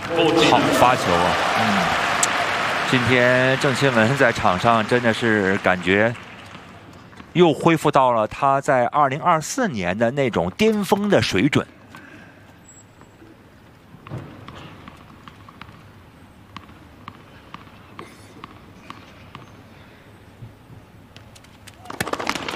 好发球啊！今天郑钦文在场上真的是感觉又恢复到了他在2024年的那种巅峰的水准。